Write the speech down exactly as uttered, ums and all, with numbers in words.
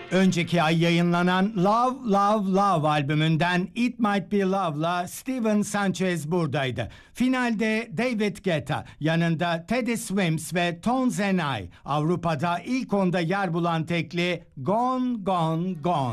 Önceki ay yayınlanan Love, Love, Love albümünden It Might Be Love'la Steven Sanchez buradaydı. Finalde David Guetta, yanında Teddy Swims ve Tones and I, Avrupa'da ilk onda yer bulan tekli Gone, Gone, Gone.